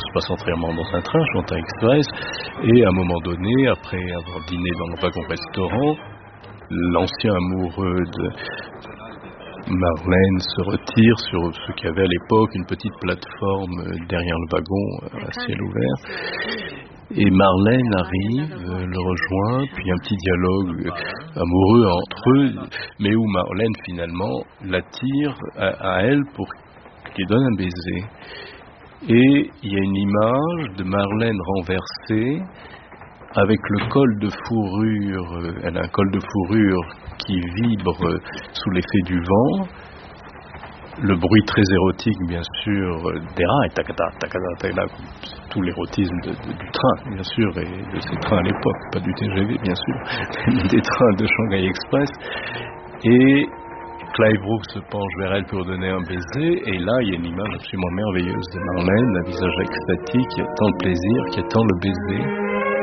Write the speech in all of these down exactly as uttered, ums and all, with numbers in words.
se passe entièrement dans un train, Chanta Express, et à un moment donné, après avoir dîné dans le wagon-restaurant, l'ancien amoureux de Marlène se retire sur ce qu'il y avait à l'époque, une petite plateforme derrière le wagon à ciel ouvert. Et Marlène arrive, le rejoint, puis un petit dialogue amoureux entre eux, mais où Marlène finalement l'attire à, à elle pour qu'il lui donne un baiser. Et il y a une image de Marlène renversée, avec le col de fourrure, elle a un col de fourrure qui vibre sous l'effet du vent, le bruit très érotique bien sûr des rails, tacata, tacata, tacata, tout l'érotisme de, de, du train bien sûr, et de ces trains à l'époque, pas du T G V bien sûr, mais des trains de Shanghai Express, et Clive Brooks se penche vers elle pour donner un baiser, et là il y a une image absolument merveilleuse de Marlène, un visage extatique, qui attend le plaisir, qui attend le baiser.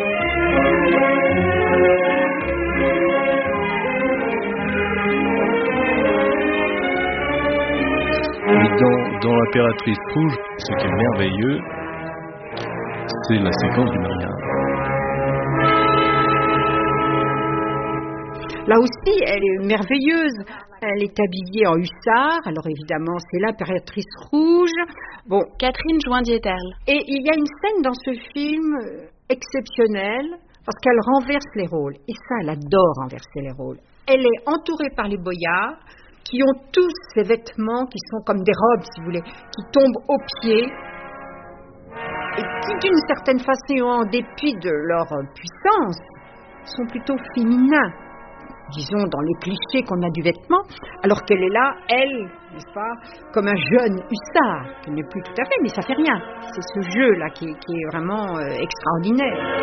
Et dans, dans l'Impératrice Rouge, ce qui est merveilleux, c'est la séquence du mariage. Là aussi, elle est merveilleuse. Elle est habillée en hussard. Alors évidemment, c'est l'Impératrice Rouge. Bon, Catherine Joindieterle. Et il y a une scène dans ce film exceptionnelle parce qu'elle renverse les rôles. Et ça, elle adore renverser les rôles. Elle est entourée par les boyards qui ont tous ces vêtements qui sont comme des robes, si vous voulez, qui tombent aux pieds et qui, d'une certaine façon, en dépit de leur puissance, sont plutôt féminins, disons, dans les clichés qu'on a du vêtement, alors qu'elle est là, elle, n'est-ce pas, comme un jeune hussard, qui n'est plus tout à fait, mais ça fait rien. C'est ce jeu-là qui, qui est vraiment euh, extraordinaire.